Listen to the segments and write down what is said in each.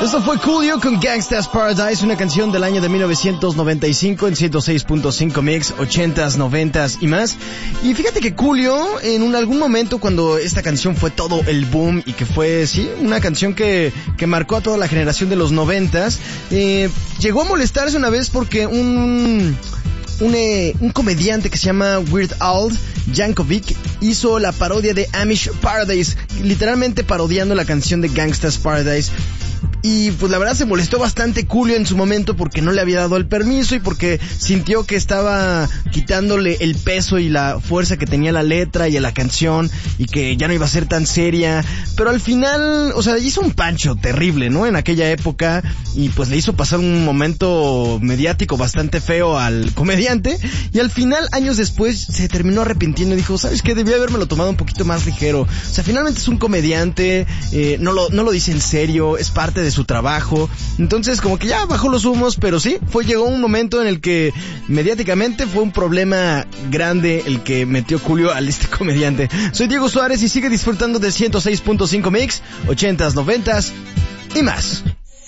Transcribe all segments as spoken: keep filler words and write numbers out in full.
Esto fue Coolio con Gangsta's Paradise, una canción del año de mil novecientos noventa y cinco en ciento seis punto cinco Mix, ochentas, noventas y más. Y fíjate que Coolio, en un, algún momento cuando esta canción fue todo el boom y que fue, sí, una canción que, que marcó a toda la generación de los noventas, eh, llegó a molestarse una vez porque un... Un, eh, un comediante que se llama Weird Al Yankovic hizo la parodia de Amish Paradise, literalmente parodiando la canción de Gangsta's Paradise. Y pues la verdad se molestó bastante Coolio en su momento porque no le había dado el permiso y porque sintió que estaba quitándole el peso y la fuerza que tenía la letra y a la canción y que ya no iba a ser tan seria. Pero al final, o sea, hizo un pancho terrible, ¿no? En aquella época, y pues le hizo pasar un momento mediático bastante feo al comediante, y al final, años después, se terminó arrepintiendo y dijo, ¿sabes qué? Debí habérmelo tomado un poquito más ligero. O sea, finalmente es un comediante, eh, no lo, no lo dice en serio, es parte de su trabajo. Entonces como que ya bajó los humos, pero sí, fue llegó un momento en el que mediáticamente fue un problema grande el que metió Coolio al este comediante. Soy Diego Suárez y sigue disfrutando de ciento seis punto cinco Mix, ochentas, noventas y más.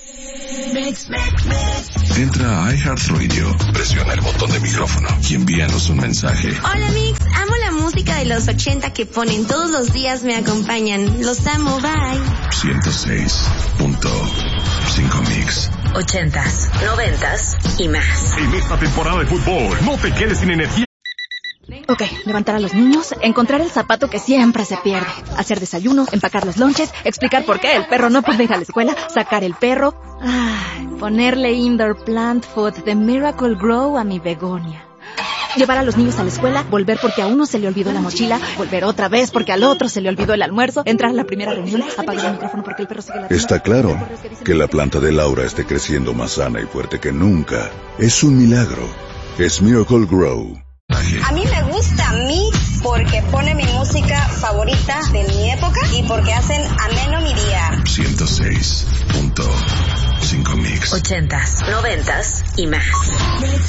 Mix, mix, mix. Entra a iHeartRadio, presiona el botón de micrófono y envíanos un mensaje. Hola Mix, amo la música de los ochenta que ponen todos los días, me acompañan. Los amo, bye. ciento seis punto cinco Mix. Ochentas, noventas y más. En esta temporada de fútbol, no te quedes sin energía. Ok, levantar a los niños, encontrar el zapato que siempre se pierde, hacer desayuno, empacar los lonches, explicar por qué el perro no puede ir a la escuela, sacar el perro, ay, ponerle indoor plant food de Miracle Grow a mi begonia. Llevar a los niños a la escuela, volver porque a uno se le olvidó la mochila, volver otra vez porque al otro se le olvidó el almuerzo, entrar a la primera reunión, apagar el micrófono porque el perro sigue la... Está claro que la planta de Laura esté creciendo más sana y fuerte que nunca. Es un milagro. Es Miracle Grow. A mí me gusta Mix porque pone mi música favorita de mi época y porque hacen ameno mi día. ciento seis punto cinco Mix. Ochentas, noventas y más.